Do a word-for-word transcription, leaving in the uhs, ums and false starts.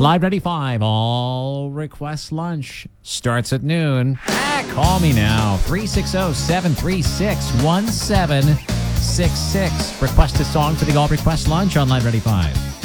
Live ninety-five, all request lunch starts at noon. Ah, call me now, three six zero, seven three six, one seven six six. Request a song for the all request lunch on Live ninety-five.